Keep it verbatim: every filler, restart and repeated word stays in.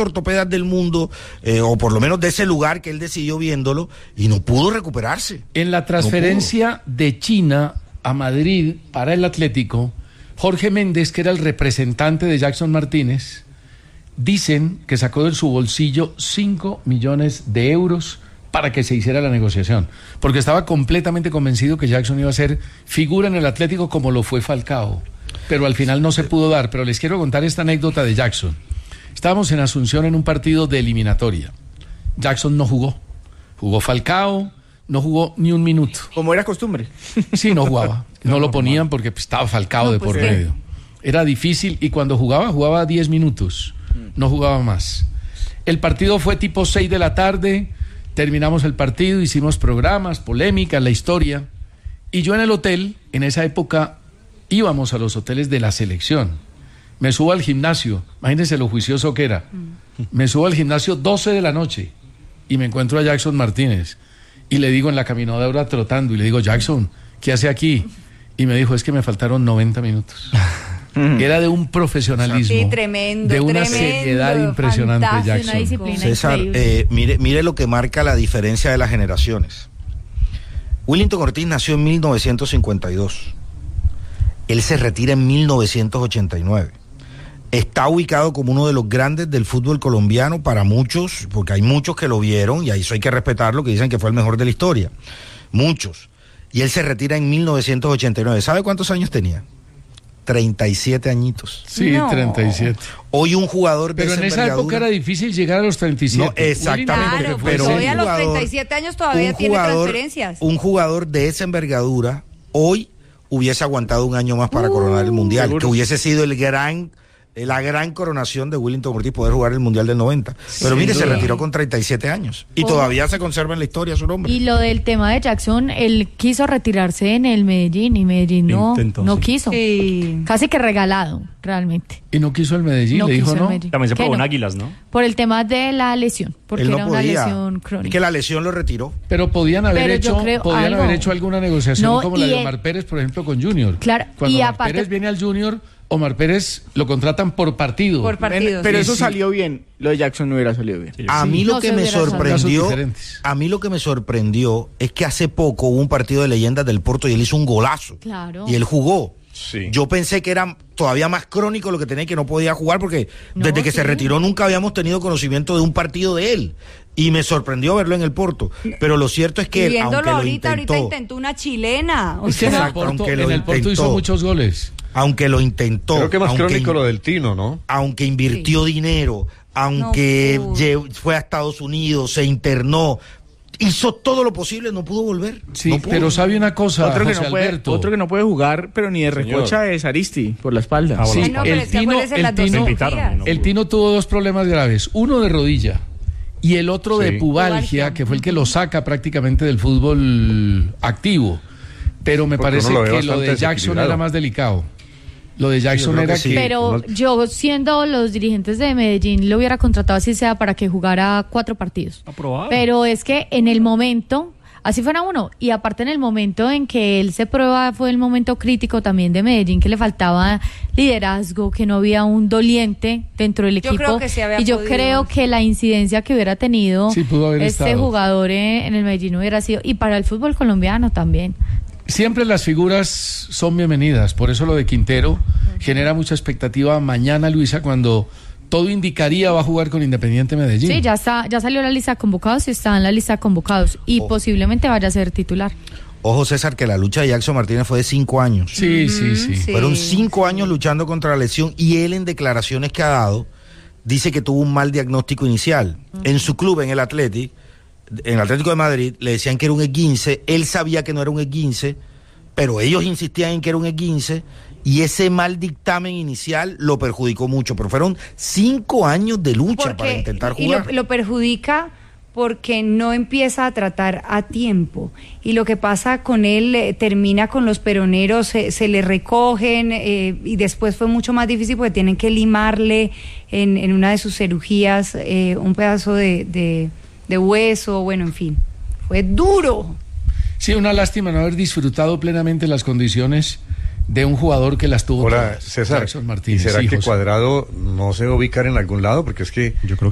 ortopedas del mundo, eh, o por lo menos de ese lugar que él decidió viéndolo, y no pudo recuperarse. En la transferencia no de China a Madrid para el Atlético, Jorge Méndez, que era el representante de Jackson Martínez, dicen que sacó de su bolsillo cinco millones de euros para que se hiciera la negociación, porque estaba completamente convencido que Jackson iba a ser figura en el Atlético como lo fue Falcao, pero al final no se pudo dar. Pero les quiero contar esta anécdota de Jackson. Estábamos en Asunción en un partido de eliminatoria. Jackson no jugó, jugó Falcao, no jugó ni un minuto. Como era costumbre. Sí, no jugaba, no lo ponían porque estaba Falcao no, de por pues medio. Era difícil, y cuando jugaba, jugaba diez minutos, no jugaba más. El partido fue tipo seis de la tarde, terminamos el partido, hicimos programas, polémicas, la historia, y yo en el hotel, en esa época íbamos a los hoteles de la selección, me subo al gimnasio, imagínense lo juicioso que era, me subo al gimnasio doce de la noche, y me encuentro a Jackson Martínez, y le digo en la caminadora trotando, y le digo, Jackson, ¿qué hace aquí? Y me dijo, es que me faltaron noventa minutos. Era de un profesionalismo, sí, tremendo, de una tremendo, seriedad impresionante, Jackson. Una disciplina César, eh, mire, mire lo que marca la diferencia de las generaciones. Willington Ortiz nació en mil novecientos cincuenta y dos. Él se retira en mil novecientos ochenta y nueve. Está ubicado como uno de los grandes del fútbol colombiano para muchos, porque hay muchos que lo vieron, y a eso hay que respetarlo, que dicen que fue el mejor de la historia. Muchos. Y él se retira en mil novecientos ochenta y nueve. ¿Sabe cuántos años tenía? treinta y siete añitos. Sí, no. treinta y siete. Hoy un jugador de Pero en esa época era difícil llegar a los treinta y siete. No, exactamente. Claro, pero hoy a los treinta y siete años todavía tiene jugador, transferencias. Un jugador de esa envergadura hoy hubiese aguantado un año más para uh, coronar el Mundial, seguro. Que hubiese sido el gran... la gran coronación de Willington Ortiz, poder jugar el Mundial del noventa. Pero mire, se retiró con treinta y siete años y oh. todavía se conserva en la historia su nombre. Y lo del tema de Jackson, él quiso retirarse en el Medellín y Medellín no, Intentó, no sí. quiso. Sí. Casi que regalado, realmente. ¿Y no quiso el Medellín? No ¿Le dijo no? También se pagó en no? Águilas, ¿no? Por el tema de la lesión, porque no era podía. una lesión crónica. Es que la lesión lo retiró. Pero podían haber Pero hecho podían algo. haber hecho alguna negociación no, como la de el... Omar Pérez, por ejemplo, con Junior. Claro, Cuando y Omar aparte... Pérez viene al Junior, Omar Pérez lo contratan por partido. Por partido. Pero sí, eso sí. salió bien. Lo de Jackson no hubiera salido bien. A mí sí, lo no que me sorprendió, a mí lo que me sorprendió es que hace poco hubo un partido de leyendas del Porto y él hizo un golazo. Claro. Y él jugó. Sí. Yo pensé que era todavía más crónico lo que tenía y que no podía jugar porque no, desde que sí. se retiró nunca habíamos tenido conocimiento de un partido de él. Y me sorprendió verlo en el Porto. Pero lo cierto es que él, aunque lo ahorita, intentó... ahorita intentó una chilena. O es que sea, en el Porto, aunque en lo el Porto intentó, hizo muchos goles. Aunque lo intentó... Creo que más aunque, crónico lo del Tino, ¿no? Aunque invirtió sí. dinero, aunque no llevó, fue a Estados Unidos, se internó... Hizo todo lo posible, no pudo volver. Sí, no pudo. Pero sabe una cosa, otro que, José no puede, Alberto. otro que no puede jugar, pero ni de recocha es Aristi, por la espalda. Ah, bueno. Sí, no, el, Tino, el, Tino, no el Tino tuvo dos problemas graves. Uno de rodilla y el otro sí. de pubalgia, que fue el que lo saca prácticamente del fútbol activo. Pero me Porque parece lo que lo de Jackson era más delicado. Lo de Jackson sí, era que... que... Pero yo, siendo los dirigentes de Medellín, lo hubiera contratado así sea para que jugara cuatro partidos. Aprobado. Pero es que en el momento, así fuera uno, y aparte en el momento en que él se prueba, fue el momento crítico también de Medellín, que le faltaba liderazgo, que no había un doliente dentro del equipo. Yo creo que se había y yo podido. creo que la incidencia que hubiera tenido sí, pudo haber este estado. jugador en el Medellín hubiera sido, y para el fútbol colombiano también. Siempre las figuras son bienvenidas, por eso lo de Quintero genera mucha expectativa mañana, Luisa, cuando todo indicaría va a jugar con Independiente Medellín. Sí, ya está, ya salió la lista de convocados y está en la lista de convocados y oh. posiblemente vaya a ser titular. Ojo, César, que la lucha de Jackson Martínez fue de cinco años. Sí, sí, sí, sí. Fueron cinco años luchando contra la lesión y él en declaraciones que ha dado dice que tuvo un mal diagnóstico inicial. Uh-huh. En su club, en el Atlético, en el Atlético de Madrid, le decían que era un esguince, él sabía que no era un esguince, pero ellos insistían en que era un esguince y ese mal dictamen inicial lo perjudicó mucho, pero fueron cinco años de lucha porque, para intentar jugar. Y lo, lo perjudica porque no empieza a tratar a tiempo y lo que pasa con él eh, termina con los peroneros, se, se le recogen eh, y después fue mucho más difícil porque tienen que limarle en, en una de sus cirugías eh, un pedazo de, de, de hueso, bueno, en fin, fue duro. Sí, una lástima no haber disfrutado plenamente las condiciones de un jugador que las tuvo. Ahora, todas. César, Jackson Martínez. ¿y será sí, que José. Cuadrado no se va a ubicar en algún lado? Porque es que yo creo